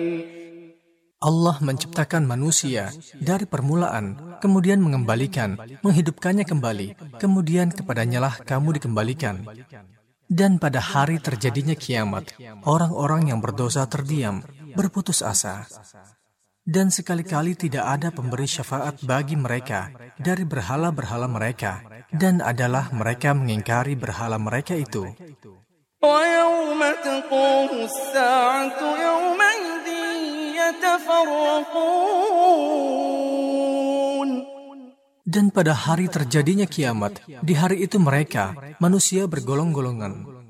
Allah menciptakan manusia dari permulaan, kemudian mengembalikan, menghidupkannya kembali, kemudian kepadanyalah kamu dikembalikan. Dan pada hari terjadinya kiamat, orang-orang yang berdosa terdiam, berputus asa. Dan sekali-kali tidak ada pemberi syafaat bagi mereka dari berhala-berhala mereka, dan adalah mereka mengingkari berhala mereka itu. وَيَوْمَ تَقُومُ السَّاعَةُ يَوْمَئِذٍ يَتَفَرَّقُونَ. Dan pada hari terjadinya kiamat, di hari itu mereka, manusia bergolong-golongan.